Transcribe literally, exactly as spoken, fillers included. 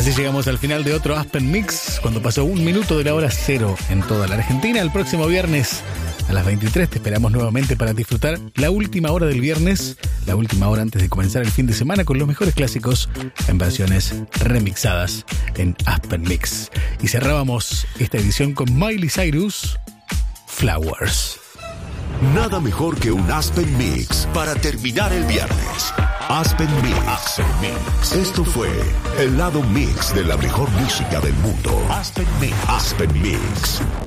Así llegamos al final de otro Aspen Mix, cuando pasó un minuto de la hora cero en toda la Argentina. El próximo viernes a las veintitrés te esperamos nuevamente para disfrutar la última hora del viernes, la última hora antes de comenzar el fin de semana, con los mejores clásicos en versiones remixadas en Aspen Mix. Y cerrábamos esta edición con Miley Cyrus, Flowers. Nada mejor que un Aspen Mix para terminar el viernes. Aspen Mix. Aspen Mix. Esto fue el lado mix de la mejor música del mundo. Aspen Mix. Aspen Mix.